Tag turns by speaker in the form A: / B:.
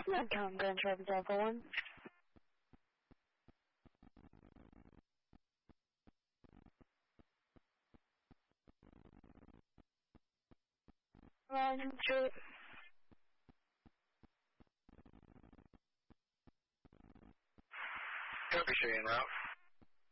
A: Tom Grand Traverse Alpha 1. Roger.
B: Copy, stay en route.